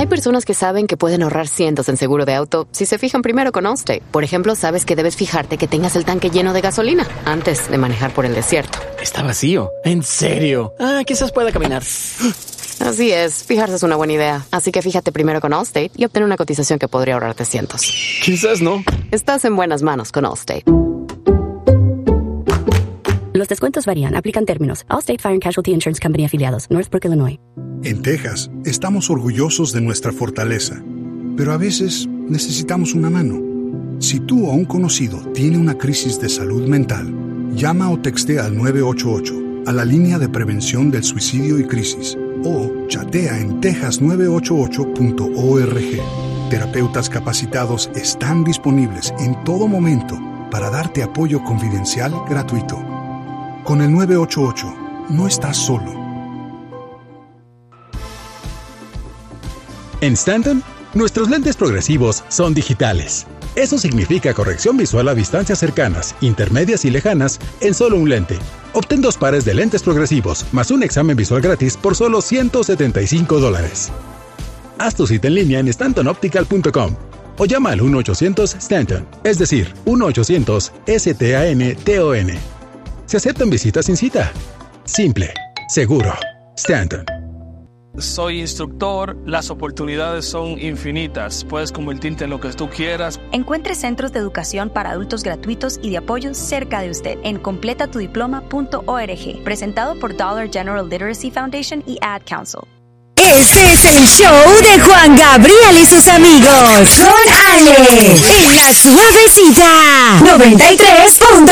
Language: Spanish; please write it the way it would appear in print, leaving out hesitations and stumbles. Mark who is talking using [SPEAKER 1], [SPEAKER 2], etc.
[SPEAKER 1] Hay personas que saben que pueden ahorrar cientos en seguro de auto si se fijan primero con Allstate. Por ejemplo, sabes que debes fijarte que tengas el tanque lleno de gasolina antes de manejar por el desierto.
[SPEAKER 2] Está vacío. ¿En serio? Quizás pueda caminar.
[SPEAKER 1] Así es, fijarse es una buena idea. Así que fíjate primero con Allstate y obtén una cotización que podría ahorrarte cientos.
[SPEAKER 2] Quizás no.
[SPEAKER 1] Estás en buenas manos con Allstate.
[SPEAKER 3] Los descuentos varían. Aplican términos. Allstate Fire and Casualty Insurance Company afiliados. Northbrook, Illinois.
[SPEAKER 4] En Texas, estamos orgullosos de nuestra fortaleza, pero a veces necesitamos una mano. Si tú o un conocido tiene una crisis de salud mental, llama o textea al 988, a la línea de prevención del suicidio y crisis, o chatea en texas988.org. Terapeutas capacitados están disponibles en todo momento para darte apoyo confidencial gratuito. Con el 988, no estás solo.
[SPEAKER 5] En Stanton, nuestros lentes progresivos son digitales. Eso significa corrección visual a distancias cercanas, intermedias y lejanas en solo un lente. Obtén 2 pares de lentes progresivos más un examen visual gratis por solo $175. Haz tu cita en línea en stantonoptical.com o llama al 1-800-STANTON, es decir, 1-800-STANTON. Se aceptan visitas sin cita. Simple, seguro. Stanton.
[SPEAKER 6] Soy instructor, las oportunidades son infinitas. Puedes convertirte en lo que tú quieras.
[SPEAKER 7] Encuentre centros de educación para adultos gratuitos y de apoyo cerca de usted en completatudiploma.org. Presentado por Dollar General Literacy Foundation y Ad Council.
[SPEAKER 8] Este es el show de Juan Gabriel y sus amigos. Con Ale. En La Suavecita. 93.7.